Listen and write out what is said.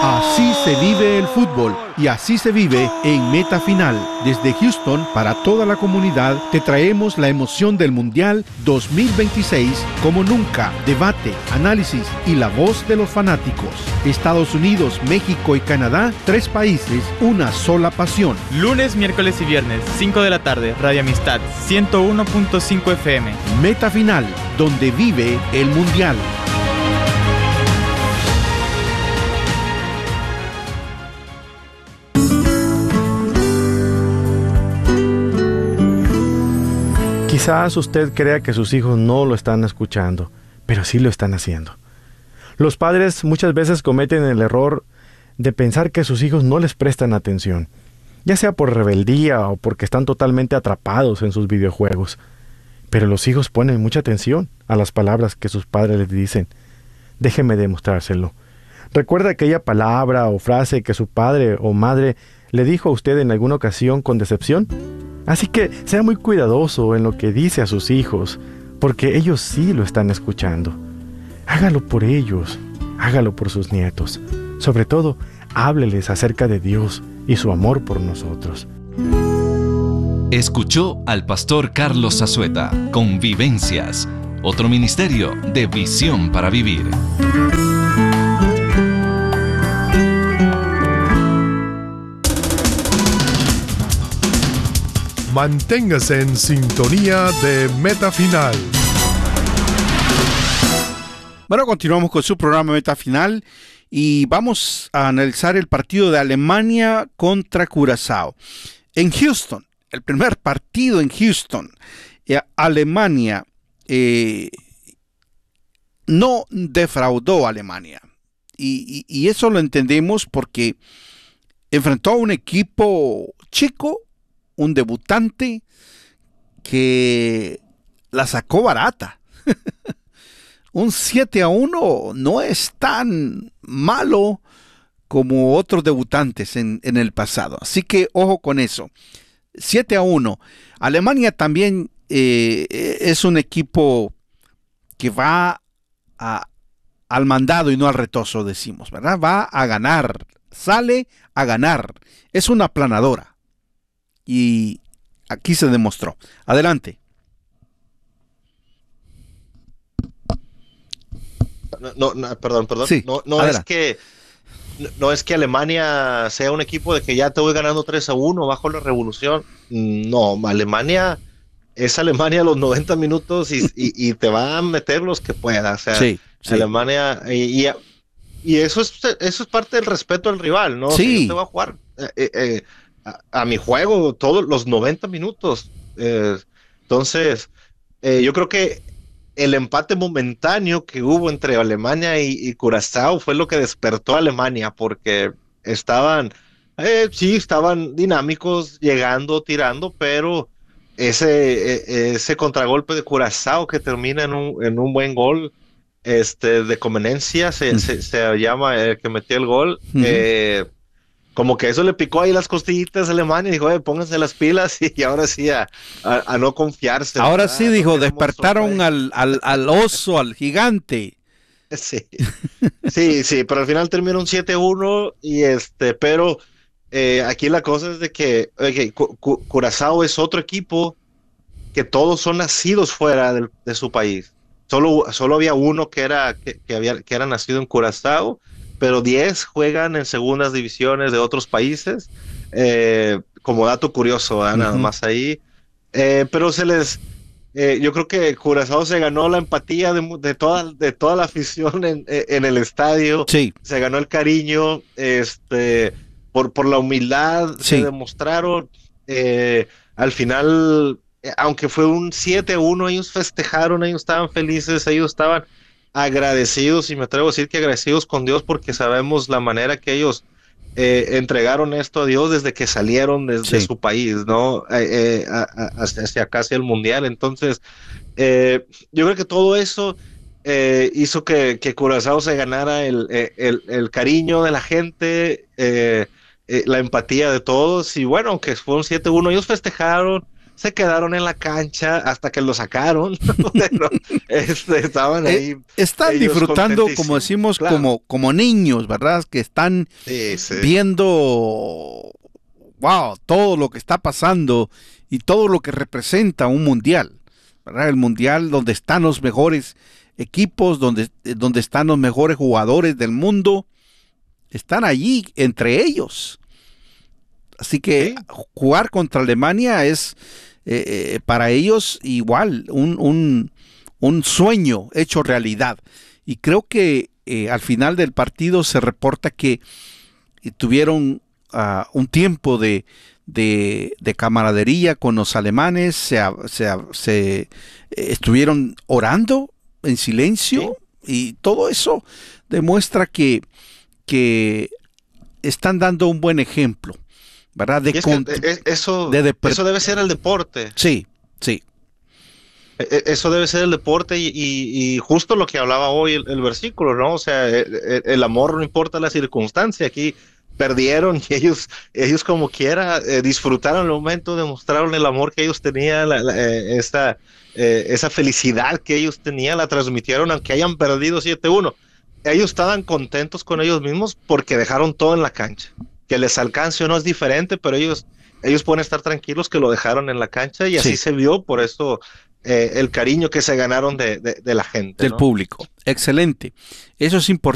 Así se vive el fútbol y así se vive en Meta Final. Desde Houston, para toda la comunidad, te traemos la emoción del Mundial 2026 como nunca. Debate, análisis y la voz de los fanáticos. Estados Unidos, México y Canadá, 3 países, una sola pasión. Lunes, miércoles y viernes, 5 de la tarde, Radio Amistad, 101.5 FM. Meta Final, donde vive el Mundial. Quizás usted crea que sus hijos no lo están escuchando, pero sí lo están haciendo. Los padres muchas veces cometen el error de pensar que sus hijos no les prestan atención, ya sea por rebeldía o porque están totalmente atrapados en sus videojuegos. Pero los hijos ponen mucha atención a las palabras que sus padres les dicen. Déjeme demostrárselo. ¿Recuerda aquella palabra o frase que su padre o madre le dijo a usted en alguna ocasión con decepción? Así que sea muy cuidadoso en lo que dice a sus hijos, porque ellos sí lo están escuchando. Hágalo por ellos, hágalo por sus nietos. Sobre todo, hábleles acerca de Dios y su amor por nosotros. Escuchó al pastor Carlos Zazueta con Vivencias, otro ministerio de Visión para Vivir. Manténgase en sintonía de Meta Final. Bueno, continuamos con su programa Meta Final y vamos a analizar el partido de Alemania contra Curazao. En Houston, el primer partido en Houston, Alemania no defraudó a Alemania. Y eso lo entendemos porque enfrentó a un equipo chico, un debutante que la sacó barata. Un 7-1 no es tan malo como otros debutantes en el pasado. Así que ojo con eso. 7-1. Alemania también es un equipo que va al mandado y no al retoso, decimos, ¿verdad? Va a ganar, sale a ganar. Es una aplanadora. Y aquí se demostró. Adelante. Perdón. Sí, no es que Alemania sea un equipo de que ya te voy ganando 3-1 bajo la revolución. No, Alemania es Alemania a los 90 minutos y te va a meter los que pueda. O sea, sí. Alemania y eso es parte del respeto al rival, ¿no? Sí. O sea, yo te voy a jugar a mi juego todos los 90 minutos. Entonces, yo creo que el empate momentáneo que hubo entre Alemania y Curazao fue lo que despertó a Alemania, porque estaban dinámicos, llegando, tirando, pero ese contragolpe de Curazao que termina en un buen gol de conveniencia, se llama el que metió el gol. Como que eso le picó ahí las costillitas a Alemania y dijo, pónganse las pilas y ahora sí a no confiarse. Ahora ¿verdad? Sí, dijo, despertaron al oso, al gigante. Sí, pero al final terminó un 7-1 pero aquí la cosa es de que Curazao es otro equipo que todos son nacidos fuera de su país. Solo había uno que era nacido en Curazao, pero 10 juegan en segundas divisiones de otros países, como dato curioso, nada más ahí. Pero yo creo que Curazao se ganó la empatía de toda la afición en el estadio. Sí. Se ganó el cariño, por la humildad sí. que demostraron. Al final, aunque fue un 7-1, ellos festejaron, ellos estaban felices, ellos estaban agradecidos, y me atrevo a decir que agradecidos con Dios, porque sabemos la manera que ellos entregaron esto a Dios desde que salieron desde su país, ¿no? Hacia casi el Mundial. Entonces, yo creo que todo eso hizo que Curazao se ganara el cariño de la gente, la empatía de todos, y bueno, aunque fue un 7-1, ellos festejaron, se quedaron en la cancha hasta que lo sacaron. Pero, estaban ahí. Están ellos disfrutando, como contentísimos. decimos, Claro. como niños, ¿verdad? Que están Sí, sí. viendo, wow, todo lo que está pasando y todo lo que representa un mundial, ¿verdad? El mundial donde están los mejores equipos, donde están los mejores jugadores del mundo, están allí entre ellos. Así que Sí. jugar contra Alemania es para ellos igual un sueño hecho realidad. Y creo que al final del partido se reporta que tuvieron un tiempo de camaradería con los alemanes, se estuvieron orando en silencio, y todo eso demuestra que están dando un buen ejemplo, ¿verdad? Y es que eso debe ser el deporte. Sí, sí. Eso debe ser el deporte y justo lo que hablaba hoy el versículo, ¿no? O sea, el amor no importa la circunstancia. Aquí perdieron y ellos como quiera disfrutaron el momento, demostraron el amor que ellos tenían, esa felicidad que ellos tenían, la transmitieron aunque hayan perdido 7-1. Ellos estaban contentos con ellos mismos porque dejaron todo en la cancha. Que les alcance o no es diferente, pero ellos pueden estar tranquilos que lo dejaron en la cancha y así Sí. se vio, por eso el cariño que se ganaron de la gente, Del ¿no? público. Excelente. Eso es importante.